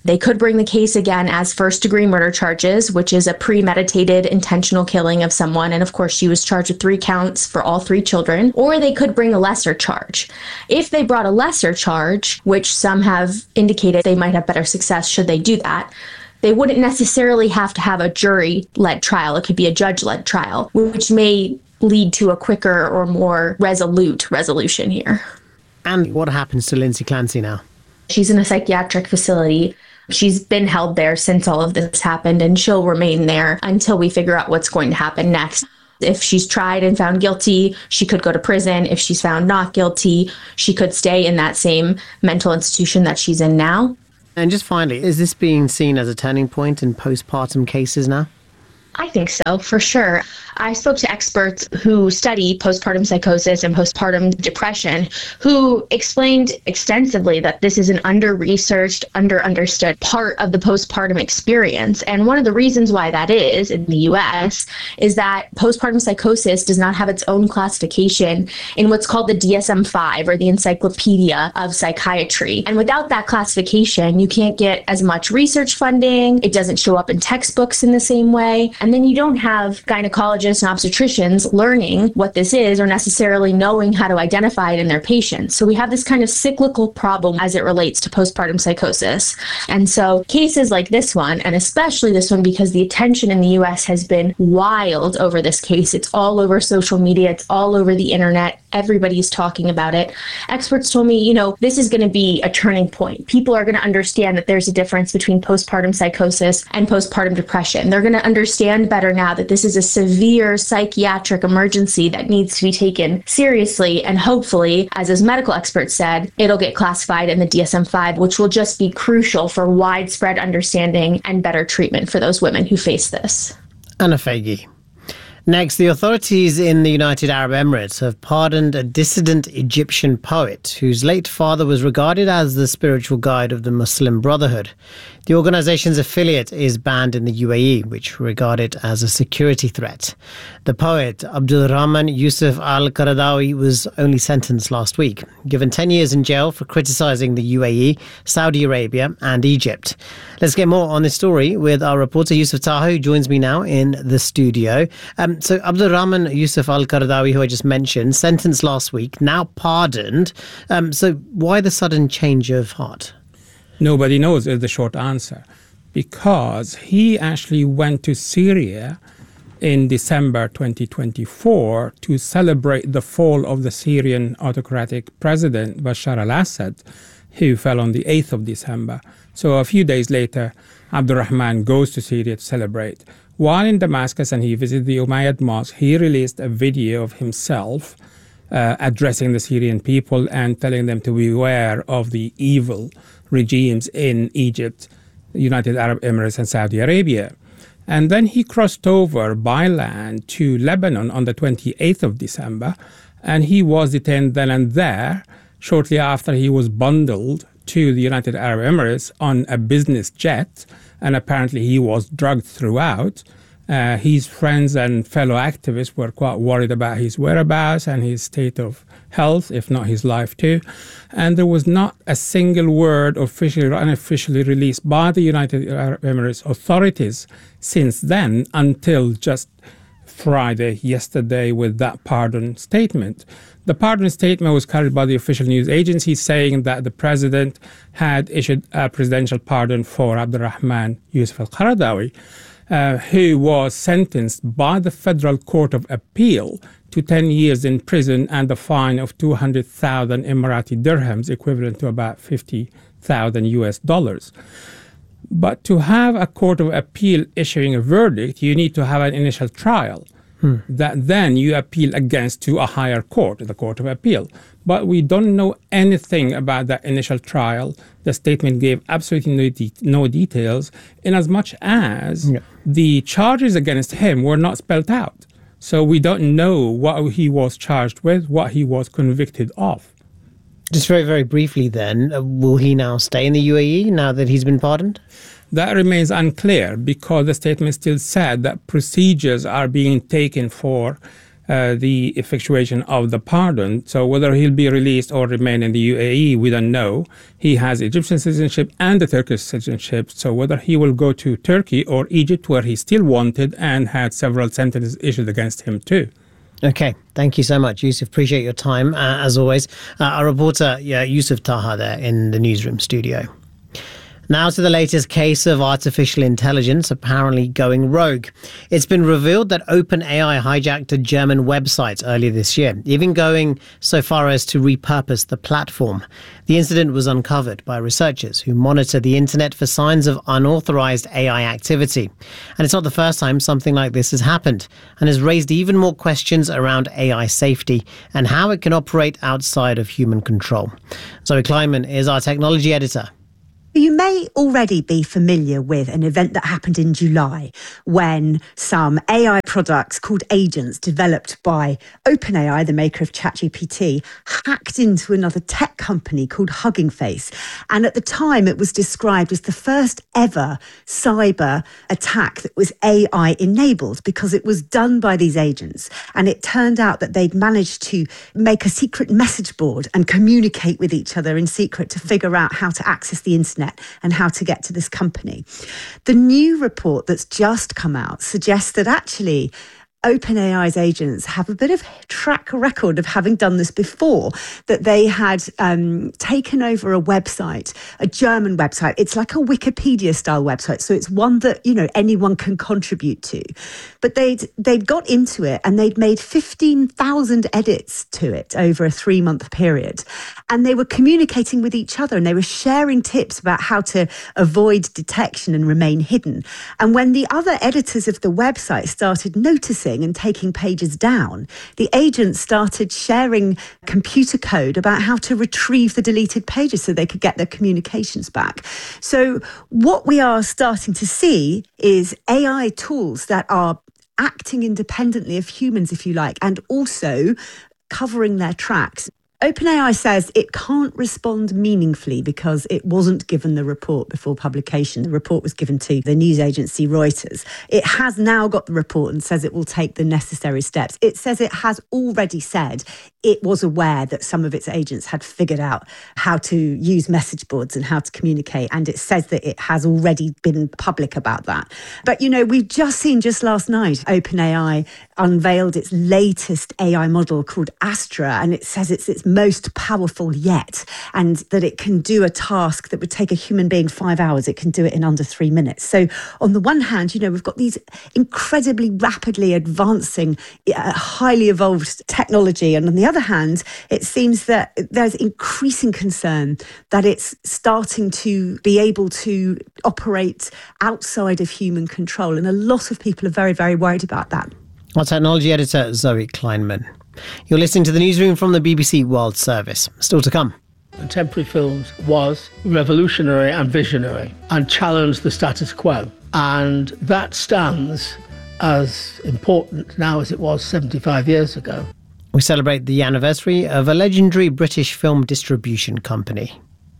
They could bring the case again as first-degree murder charges, which is a premeditated, intentional killing of someone. And of course, she was charged with three counts for all three children. Or they could bring a lesser charge. If they brought a lesser charge, which some have indicated they might have better success should they do that, they wouldn't necessarily have to have a jury-led trial. It could be a judge-led trial, which may lead to a quicker or more resolute resolution here. And what happens to Lindsay Clancy now? She's in a psychiatric facility. She's been held there since all of this happened, and she'll remain there until we figure out what's going to happen next. If she's tried and found guilty, she could go to prison. If she's found not guilty, she could stay in that same mental institution that she's in now. And just finally, is this being seen as a turning point in postpartum cases now? I think so, for sure. I spoke to experts who study postpartum psychosis and postpartum depression who explained extensively that this is an under-researched, under-understood part of the postpartum experience. And one of the reasons why that is in the U S is that postpartum psychosis does not have its own classification in what's called the D S M five, or the Encyclopedia of Psychiatry. And without that classification, you can't get as much research funding. It doesn't show up in textbooks in the same way. And then you don't have gynecologists and obstetricians learning what this is or necessarily knowing how to identify it in their patients. So we have this kind of cyclical problem as it relates to postpartum psychosis. And so cases like this one, and especially this one because the attention in the U S has been wild over this case. It's all over social media. It's all over the internet. Everybody's talking about it. Experts told me, you know, this is going to be a turning point. People are going to understand that there's a difference between postpartum psychosis and postpartum depression. They're going to understand better now that this is a severe psychiatric emergency that needs to be taken seriously. And hopefully, as his medical expert said, it'll get classified in the D S M five, which will just be crucial for widespread understanding and better treatment for those women who face this. Anna Faggy. Next, the authorities in the United Arab Emirates have pardoned a dissident Egyptian poet whose late father was regarded as the spiritual guide of the Muslim Brotherhood. The organization's affiliate is banned in the U A E, which regard it as a security threat. The poet, Abdul Rahman Yusuf al-Qaradawi, was only sentenced last week, given ten years in jail for criticizing the U A E, Saudi Arabia and Egypt. Let's get more on this story with our reporter Yusuf Taha, who joins me now in the studio. Um, so Abdul Rahman Yusuf al-Qaradawi, who I just mentioned, sentenced last week, now pardoned. Um, so why the sudden change of heart? Nobody knows is the short answer, because he actually went to Syria in December twenty twenty-four to celebrate the fall of the Syrian autocratic president Bashar al-Assad, who fell on the eighth of December. So a few days later, Abdurrahman goes to Syria to celebrate. While in Damascus and he visited the Umayyad Mosque, he released a video of himself uh, addressing the Syrian people and telling them to beware of the evil regimes in Egypt, the United Arab Emirates and Saudi Arabia. And then he crossed over by land to Lebanon on the twenty-eighth of December, and he was detained then and there shortly after he was bundled to the United Arab Emirates on a business jet, and apparently he was drugged throughout. Uh, his friends and fellow activists were quite worried about his whereabouts and his state of health, if not his life too. And there was not a single word officially or unofficially released by the United Arab Emirates authorities since then until just Friday, yesterday, with that pardon statement. The pardon statement was carried by the official news agency saying that the president had issued a presidential pardon for Abdurrahman Yusuf al-Qaradawi, Uh, who was sentenced by the Federal Court of Appeal to ten years in prison and a fine of two hundred thousand Emirati dirhams, equivalent to about fifty thousand U S dollars. But to have a Court of Appeal issuing a verdict, you need to have an initial trial hmm. that then you appeal against to a higher court, the Court of Appeal. But we don't know anything about that initial trial. The statement gave absolutely no, de- no details, in as much as yeah. the charges against him were not spelled out. So we don't know what he was charged with, what he was convicted of. Just very, very briefly then, uh, will he now stay in the U A E now that he's been pardoned? That remains unclear, because the statement still said that procedures are being taken for Uh, uh, the effectuation of the pardon. So whether he'll be released or remain in the U A E, we don't know. He has Egyptian citizenship and the Turkish citizenship. So whether he will go to Turkey or Egypt, where he's still wanted and had several sentences issued against him too. Okay, thank you so much, Yusuf. Appreciate your time, uh, as always. Uh, our reporter, yeah, Yusuf Taha there in the newsroom studio. Now to the latest case of artificial intelligence apparently going rogue. It's been revealed that OpenAI hijacked a German website earlier this year, even going so far as to repurpose the platform. The incident was uncovered by researchers who monitor the internet for signs of unauthorized A I activity. And it's not the first time something like this has happened, and has raised even more questions around A I safety and how it can operate outside of human control. Zoe Kleinman is our technology editor. You may already be familiar with an event that happened in July when some A I products called agents developed by OpenAI, the maker of ChatGPT, hacked into another tech company called Hugging Face. And at the time, it was described as the first ever cyber attack that was A I enabled because it was done by these agents. And it turned out that they'd managed to make a secret message board and communicate with each other in secret to figure out how to access the internet and how to get to this company. The new report that's just come out suggests that actually OpenAI's agents have a bit of track record of having done this before, that they had um, taken over a website, a German website. It's like a Wikipedia style website. So it's one that, you know, anyone can contribute to. But they'd, they'd got into it and they'd made fifteen thousand edits to it over a three month period. And they were communicating with each other and they were sharing tips about how to avoid detection and remain hidden. And when the other editors of the website started noticing and taking pages down, the agents started sharing computer code about how to retrieve the deleted pages so they could get their communications back. So what we are starting to see is A I tools that are acting independently of humans, if you like, and also covering their tracks. OpenAI says it can't respond meaningfully because it wasn't given the report before publication. The report was given to the news agency Reuters. It has now got the report and says it will take the necessary steps. It says it has already said it was aware that some of its agents had figured out how to use message boards and how to communicate. And it says that it has already been public about that. But, you know, we've just seen just last night, OpenAI unveiled its latest A I model called Astra. And it says it's its most powerful yet, and that it can do a task that would take a human being five hours. It can do it in under three minutes. So on the one hand, you know, we've got these incredibly rapidly advancing, uh, highly evolved technology. And on the other hand, it seems that there's increasing concern that it's starting to be able to operate outside of human control. And a lot of people are very, very worried about that. Our technology editor, Zoe Kleinman. You're listening to the newsroom from the B B C World Service. Still to come. Contemporary films was revolutionary and visionary and challenged the status quo. And that stands as important now as it was seventy-five years ago. We celebrate the anniversary of a legendary British film distribution company.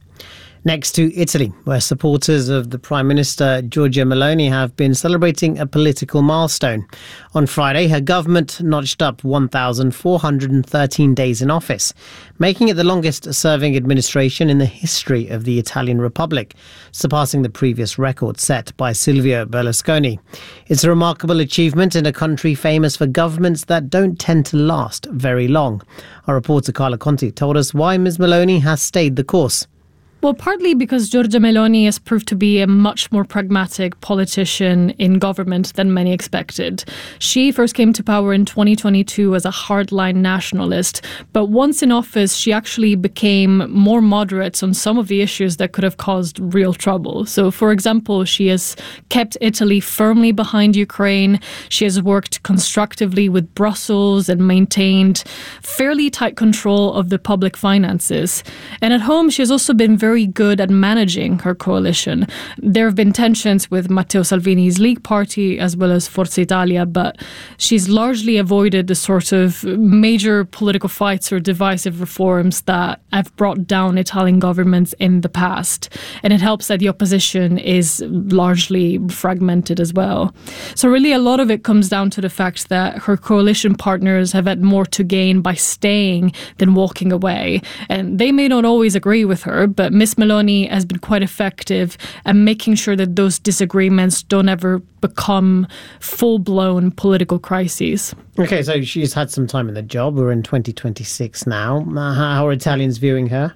Next to Italy, where supporters of the Prime Minister Giorgia Meloni have been celebrating a political milestone. On Friday, her government notched up one thousand four hundred thirteen days in office, making it the longest-serving administration in the history of the Italian Republic, surpassing the previous record set by Silvio Berlusconi. It's a remarkable achievement in a country famous for governments that don't tend to last very long. Our reporter Carla Conti told us why Miz Meloni has stayed the course. Well, partly because Giorgia Meloni has proved to be a much more pragmatic politician in government than many expected. She first came to power in twenty twenty-two as a hardline nationalist, but once in office, she actually became more moderate on some of the issues that could have caused real trouble. So, for example, she has kept Italy firmly behind Ukraine. She has worked constructively with Brussels and maintained fairly tight control of the public finances. And at home, she has also been very very good at managing her coalition. There have been tensions with Matteo Salvini's League Party as well as Forza Italia, but she's largely avoided the sort of major political fights or divisive reforms that have brought down Italian governments in the past. And it helps that the opposition is largely fragmented as well. So really a lot of it comes down to the fact that her coalition partners have had more to gain by staying than walking away. And they may not always agree with her, but Miss Meloni has been quite effective at making sure that those disagreements don't ever become full-blown political crises. Okay, so she's had some time in the job. We're in twenty twenty-six now. Uh, how are Italians viewing her?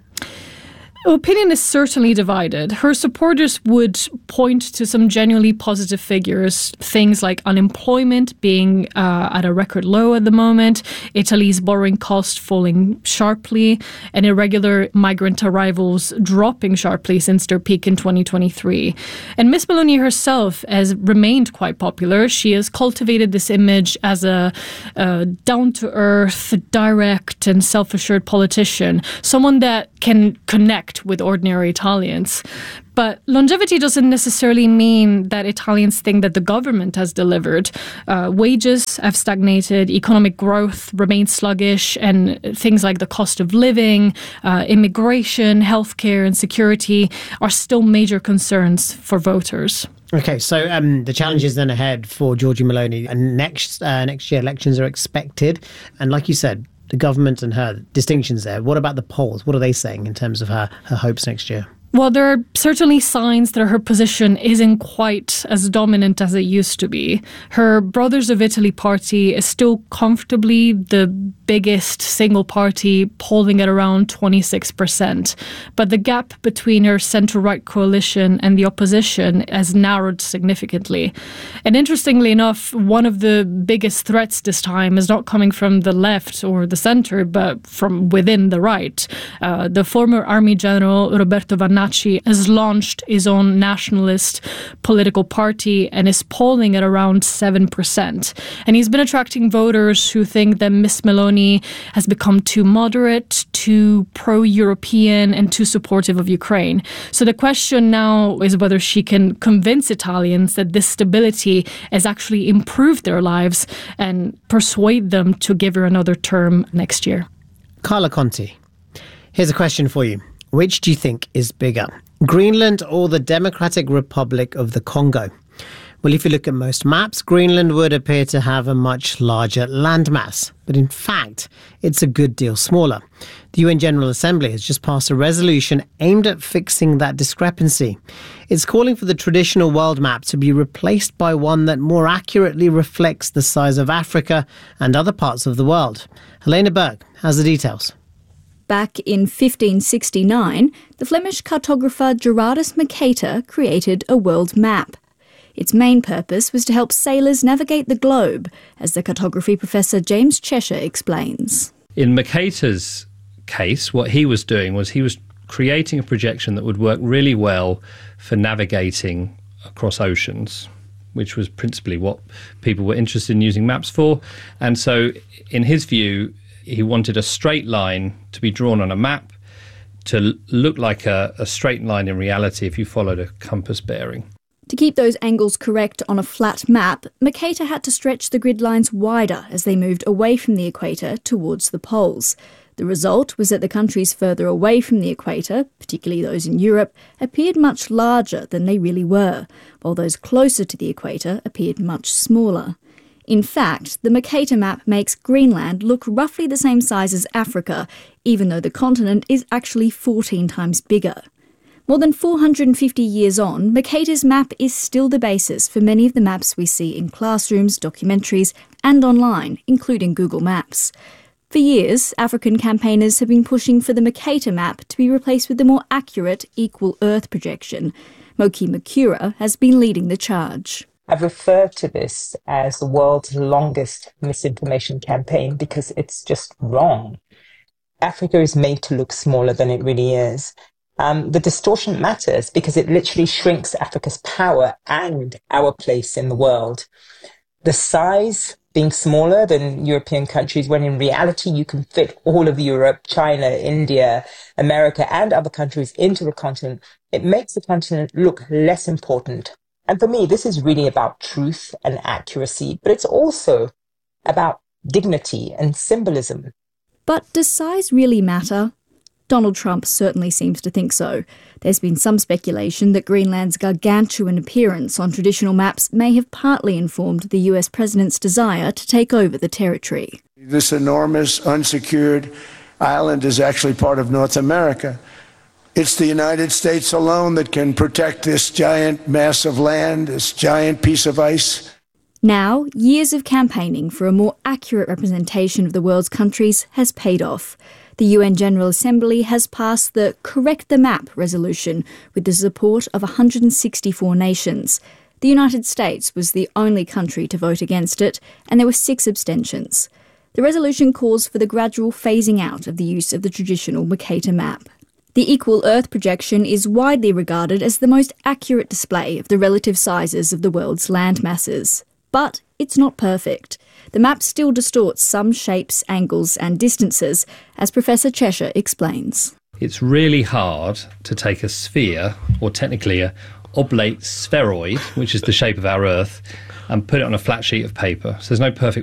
Opinion is certainly divided. Her supporters would point to some genuinely positive figures, things like unemployment being uh, at a record low at the moment, Italy's borrowing cost falling sharply, and irregular migrant arrivals dropping sharply since their peak in twenty twenty-three. And Miss Meloni herself has remained quite popular. She has cultivated this image as a, a down-to-earth, direct, and self-assured politician, someone that can connect with ordinary Italians. But longevity doesn't necessarily mean that Italians think that the government has delivered. Uh, wages have stagnated, economic growth remains sluggish, and things like the cost of living, uh, immigration, healthcare, and security are still major concerns for voters. Okay, so um, the challenges then ahead for Giorgia Meloni, and next uh, next year elections are expected, and like you said, the government and her distinctions there. What about the polls? What are they saying in terms of her, her hopes next year? Well, there are certainly signs that her position isn't quite as dominant as it used to be. Her Brothers of Italy party is still comfortably the biggest single party, polling at around twenty-six percent. But the gap between her centre-right coalition and the opposition has narrowed significantly. And interestingly enough, one of the biggest threats this time is not coming from the left or the centre, but from within the right. Uh, the former Army General Roberto Vannacci has launched his own nationalist political party and is polling at around seven percent. And he's been attracting voters who think that Miss Meloni has become too moderate, too pro-European, and too supportive of Ukraine. So the question now is whether she can convince Italians that this stability has actually improved their lives and persuade them to give her another term next year. Carla Conti, here's a question for you. Which do you think is bigger, Greenland or the Democratic Republic of the Congo? Well, if you look at most maps, Greenland would appear to have a much larger landmass. But in fact, it's a good deal smaller. The U N General Assembly has just passed a resolution aimed at fixing that discrepancy. It's calling for the traditional world map to be replaced by one that more accurately reflects the size of Africa and other parts of the world. Helena Berg has the details. Back in fifteen sixty-nine, the Flemish cartographer Gerardus Mercator created a world map. Its main purpose was to help sailors navigate the globe, as the cartography professor James Cheshire explains. In Mercator's case, what he was doing was he was creating a projection that would work really well for navigating across oceans, which was principally what people were interested in using maps for. And so, in his view, he wanted a straight line to be drawn on a map to look like a, a straight line in reality if you followed a compass bearing. To keep those angles correct on a flat map, Mercator had to stretch the grid lines wider as they moved away from the equator towards the poles. The result was that the countries further away from the equator, particularly those in Europe, appeared much larger than they really were, while those closer to the equator appeared much smaller. In fact, the Mercator map makes Greenland look roughly the same size as Africa, even though the continent is actually fourteen times bigger. More than four hundred fifty years on, Mercator's map is still the basis for many of the maps we see in classrooms, documentaries, and online, including Google Maps. For years, African campaigners have been pushing for the Mercator map to be replaced with the more accurate Equal Earth projection. Moki Makura has been leading the charge. I've referred to this as the world's longest misinformation campaign because it's just wrong. Africa is made to look smaller than it really is. Um, the distortion matters because it literally shrinks Africa's power and our place in the world. The size being smaller than European countries, when in reality you can fit all of Europe, China, India, America, and other countries into the continent, it makes the continent look less important. And for me, this is really about truth and accuracy, but it's also about dignity and symbolism. But does size really matter? Donald Trump certainly seems to think so. There's been some speculation that Greenland's gargantuan appearance on traditional maps may have partly informed the U S president's desire to take over the territory. This enormous, unsecured island is actually part of North America. It's the United States alone that can protect this giant mass of land, this giant piece of ice. Now, years of campaigning for a more accurate representation of the world's countries has paid off. The U N General Assembly has passed the Correct the Map resolution with the support of one hundred sixty-four nations. The United States was the only country to vote against it, and there were six abstentions. The resolution calls for the gradual phasing out of the use of the traditional Mercator map. The Equal Earth projection is widely regarded as the most accurate display of the relative sizes of the world's land masses. But it's not perfect. The map still distorts some shapes, angles and distances, as Professor Cheshire explains. It's really hard to take a sphere, or technically a oblate spheroid, which is the shape of our Earth, and put it on a flat sheet of paper. So there's no perfect